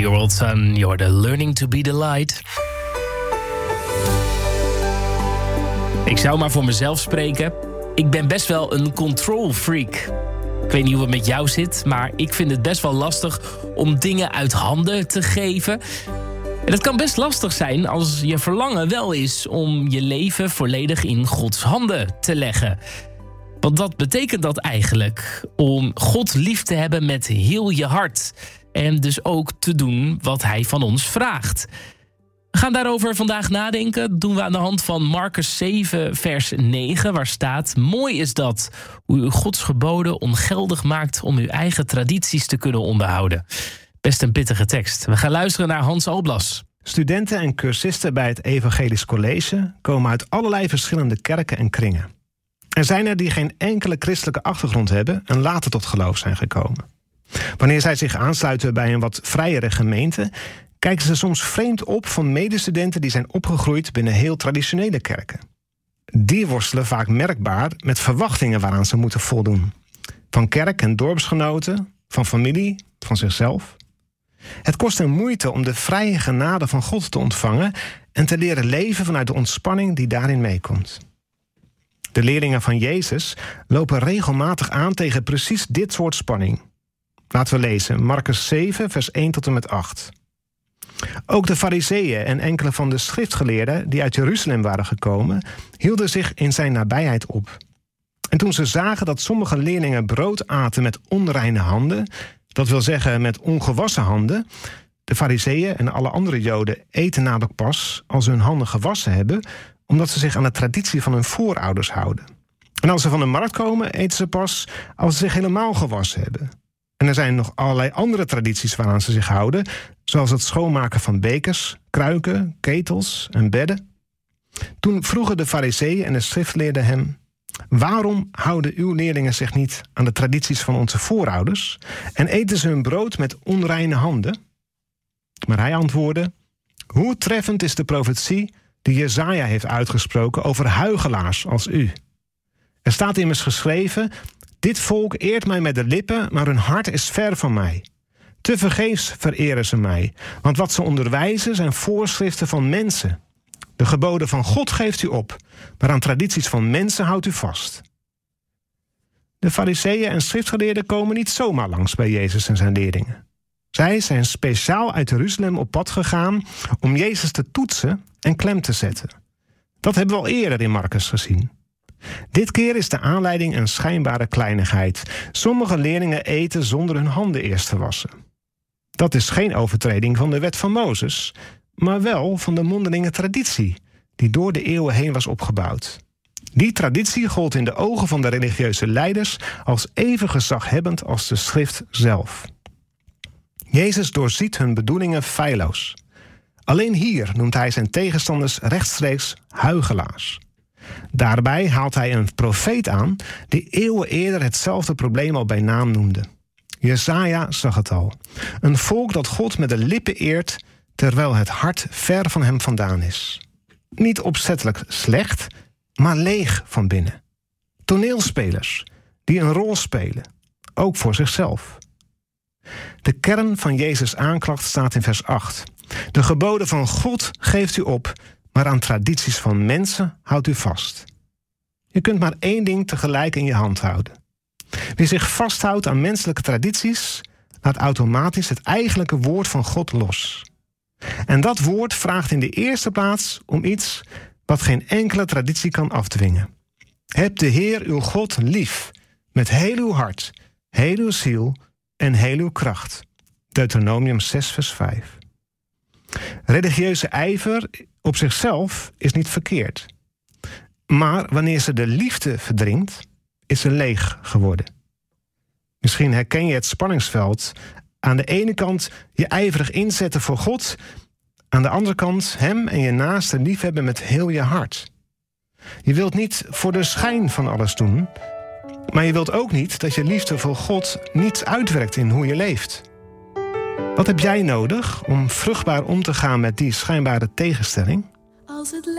3-year-old son, you're the learning to be the light. Ik zou maar voor mezelf spreken. Ik ben best wel een control freak. Ik weet niet hoe het met jou zit, maar ik vind het best wel lastig om dingen uit handen te geven. En het kan best lastig zijn als je verlangen wel is om je leven volledig in Gods handen te leggen. Want wat betekent dat eigenlijk? Om God lief te hebben met heel je hart. En dus ook te doen wat hij van ons vraagt. We gaan daarover vandaag nadenken. Dat doen we aan de hand van Marcus 7 vers 9, waar staat: mooi is dat, hoe u Gods geboden ongeldig maakt om uw eigen tradities te kunnen onderhouden. Best een pittige tekst. We gaan luisteren naar Hans Alblas. Studenten en cursisten bij het Evangelisch College komen uit allerlei verschillende kerken en kringen. Er zijn er die geen enkele christelijke achtergrond hebben en later tot geloof zijn gekomen. Wanneer zij zich aansluiten bij een wat vrijere gemeente, kijken ze soms vreemd op van medestudenten die zijn opgegroeid binnen heel traditionele kerken. Die worstelen vaak merkbaar met verwachtingen waaraan ze moeten voldoen. Van kerk en dorpsgenoten, van familie, van zichzelf. Het kost hen moeite om de vrije genade van God te ontvangen en te leren leven vanuit de ontspanning die daarin meekomt. De leerlingen van Jezus lopen regelmatig aan tegen precies dit soort spanning. Laten we lezen, Marcus 7, vers 1 tot en met 8. Ook de Farizeeën en enkele van de schriftgeleerden die uit Jeruzalem waren gekomen, hielden zich in zijn nabijheid op. En toen ze zagen dat sommige leerlingen brood aten met onreine handen, dat wil zeggen met ongewassen handen. De Farizeeën en alle andere Joden eten namelijk pas als ze hun handen gewassen hebben, omdat ze zich aan de traditie van hun voorouders houden. En als ze van de markt komen, eten ze pas als ze zich helemaal gewassen hebben. En er zijn nog allerlei andere tradities waaraan ze zich houden, zoals het schoonmaken van bekers, kruiken, ketels en bedden. Toen vroegen de Farizeeën en de schriftgeleerden hem: waarom houden uw leerlingen zich niet aan de tradities van onze voorouders en eten ze hun brood met onreine handen? Maar hij antwoordde: hoe treffend is de profetie die Jesaja heeft uitgesproken over huichelaars als u. Er staat immers geschreven: dit volk eert mij met de lippen, maar hun hart is ver van mij. Tevergeefs vereren ze mij, want wat ze onderwijzen zijn voorschriften van mensen. De geboden van God geeft u op, maar aan tradities van mensen houdt u vast. De Farizeeën en schriftgeleerden komen niet zomaar langs bij Jezus en zijn leerlingen. Zij zijn speciaal uit Jeruzalem op pad gegaan om Jezus te toetsen en klem te zetten. Dat hebben we al eerder in Marcus gezien. Dit keer is de aanleiding een schijnbare kleinigheid. Sommige leerlingen eten zonder hun handen eerst te wassen. Dat is geen overtreding van de wet van Mozes, maar wel van de mondelinge traditie die door de eeuwen heen was opgebouwd. Die traditie gold in de ogen van de religieuze leiders als even gezaghebbend als de schrift zelf. Jezus doorziet hun bedoelingen feilloos. Alleen hier noemt hij zijn tegenstanders rechtstreeks huichelaars. Daarbij haalt hij een profeet aan die eeuwen eerder hetzelfde probleem al bij naam noemde. Jesaja zag het al. Een volk dat God met de lippen eert, terwijl het hart ver van hem vandaan is. Niet opzettelijk slecht, maar leeg van binnen. Toneelspelers die een rol spelen, ook voor zichzelf. De kern van Jezus' aanklacht staat in vers 8. De geboden van God geeft u op, maar aan tradities van mensen houdt u vast. Je kunt maar één ding tegelijk in je hand houden. Wie zich vasthoudt aan menselijke tradities, laat automatisch het eigenlijke woord van God los. En dat woord vraagt in de eerste plaats om iets wat geen enkele traditie kan afdwingen. Heb de Heer uw God lief, met heel uw hart, heel uw ziel en heel uw kracht. Deuteronomium 6 vers 5. Religieuze ijver op zichzelf is niet verkeerd. Maar wanneer ze de liefde verdringt, is ze leeg geworden. Misschien herken je het spanningsveld. Aan de ene kant je ijverig inzetten voor God, aan de andere kant hem en je naaste liefhebben met heel je hart. Je wilt niet voor de schijn van alles doen, maar je wilt ook niet dat je liefde voor God niet uitwerkt in hoe je leeft. Wat heb jij nodig om vruchtbaar om te gaan met die schijnbare tegenstelling?